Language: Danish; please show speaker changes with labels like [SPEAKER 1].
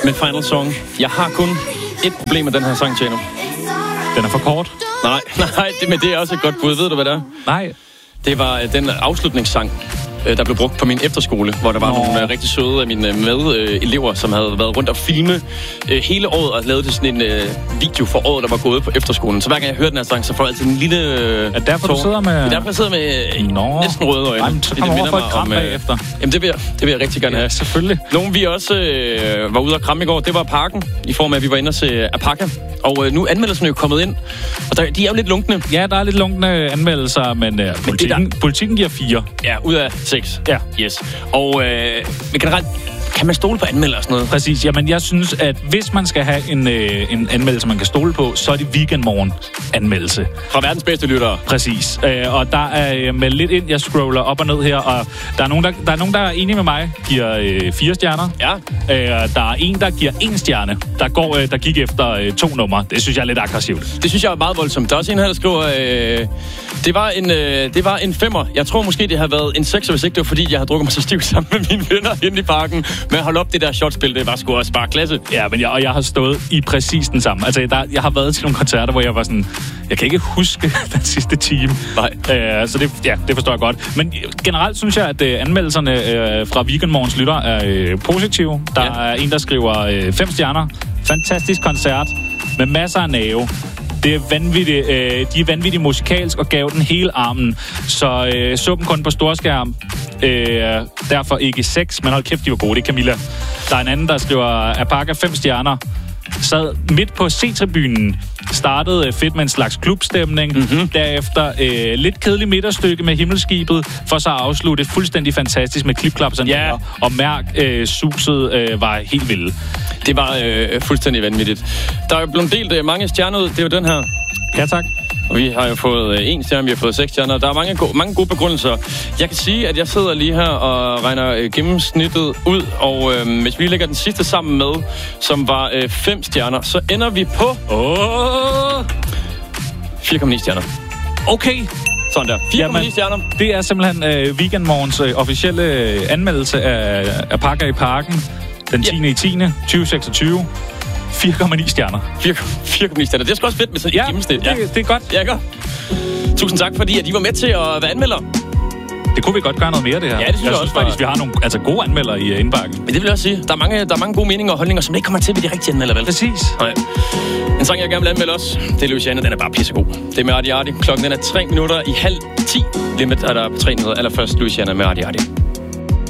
[SPEAKER 1] med Final Song. Jeg har kun et problem med den her sang, Tjano.
[SPEAKER 2] Den er for kort.
[SPEAKER 1] Nej, men det er også et godt bud. Ved du, hvad det er?
[SPEAKER 2] Nej.
[SPEAKER 1] Det var den afslutningssang, der blev brugt på min efterskole, hvor der var nogle rigtig søde af mine medelever, som havde været rundt og filme hele året og lavet det sådan en video for året, der var gået på efterskolen. Så hver gang jeg hørte den her sang, så får jeg altid en lille
[SPEAKER 2] Er derfor, du sidder med...
[SPEAKER 1] Det er derfor, jeg sidder med næsten røde øjne.
[SPEAKER 2] Jamen, så kommer over for et kram bagefter.
[SPEAKER 1] Jamen, det vil jeg rigtig gerne have.
[SPEAKER 2] Selvfølgelig.
[SPEAKER 1] Nogle, vi også var ude at kramme i går, det var Parken, i form af, at vi var inde og se Apaka. Og nu er anmeldelserne jo kommet ind, og de er jo lidt lunkne.
[SPEAKER 2] Ja, der er lidt lunkne anmeldelser, men politikken giver 4.
[SPEAKER 1] Ja, ud af 6.
[SPEAKER 2] Ja.
[SPEAKER 1] Yes. Og men generelt, kan man stole på anmeldelser og sådan noget?
[SPEAKER 2] Præcis. Jamen, jeg synes, at hvis man skal have en anmeldelse, man kan stole på, så er det Weekendmorgen anmeldelse.
[SPEAKER 1] Fra verdens bedste lyttere.
[SPEAKER 2] Præcis. Og der er med lidt ind, jeg scroller op og ned her, og der er nogen, der er enige med mig, giver 4 stjerner.
[SPEAKER 1] Ja.
[SPEAKER 2] Der er en, der giver 1 stjerne, der gik efter 2 numre. Det synes jeg er lidt aggressivt.
[SPEAKER 1] Det synes jeg er meget voldsomt. Der er også en her, der skriver, det var en 5'er. Jeg tror måske, det har været en 6'er, hvis ikke det var fordi, jeg har drukket mig så stivt sammen med mine venner inde i parken. Men holde op det der shotspil, det var sgu også bare klasse.
[SPEAKER 2] Ja, men jeg har stået i præcis den samme. Altså, jeg har været til nogle koncerter, hvor jeg var sådan... Jeg kan ikke huske den sidste time.
[SPEAKER 1] Nej.
[SPEAKER 2] Så det forstår jeg godt. Men generelt synes jeg, at anmeldelserne fra Weekendmorgens lytter er positive. Der er en, der skriver 5 stjerner. Fantastisk koncert med masser af nerve. Det er vanvittigt. De er vanvittigt musikalsk og gav den hele armen. Så dem kun på storskærm. Derfor ikke 6, men hold kæft, de var gode. Det er Camilla. Der er en anden, der skriver Apaka 5 stjerner. Sad midt på C-tribunen. Startede fedt med en slags klubstemning. Mm-hmm. Derefter lidt kedelig midterstykke med Himmelskibet. For så at afslutte fuldstændig fantastisk med klipklapsen.
[SPEAKER 1] Ja.
[SPEAKER 2] Og mærk suset var helt vildt.
[SPEAKER 1] Det var fuldstændig vanvittigt. Der er jo blevet delt mange stjerner ud. Det er jo den her.
[SPEAKER 2] Ja, tak.
[SPEAKER 1] Og vi har jo fået 1 stjerne, vi har fået 6 stjerner. Der er mange gode begrundelser. Jeg kan sige, at jeg sidder lige her og regner gennemsnittet ud, og hvis vi lægger den sidste sammen med, som var 5 stjerner, så ender vi på 4,9 stjerner.
[SPEAKER 2] Okay.
[SPEAKER 1] Sådan der. 4,9 stjerner.
[SPEAKER 2] Det er simpelthen Weekendmorgens officielle anmeldelse af Apaka i Parken den 10.10.2026. 4,9 stjerner.
[SPEAKER 1] 4,9 stjerner. Det er sgu også fedt med sådan et gennemsnit.
[SPEAKER 2] Ja, det er godt.
[SPEAKER 1] Ja, godt. Tusind tak, fordi at I var med til at være anmelder.
[SPEAKER 2] Det kunne vi godt gøre noget mere, det her.
[SPEAKER 1] Ja, det synes jeg også
[SPEAKER 2] faktisk, vi har nogle gode anmeldere i indbakken.
[SPEAKER 1] Men det vil jeg også sige. Der er mange gode meninger og holdninger, som ikke kommer til ved de rigtige anmelder, vel?
[SPEAKER 2] Præcis.
[SPEAKER 1] Nej. En sang, jeg gerne vil anmelde også, det er Louisiana, den er bare pissegod. Det er med Arti Arti. Klokken den er 3 minutter i halv 10. Lige med, er der 3 minutter. Allerførst Louisiana med Arti Arti.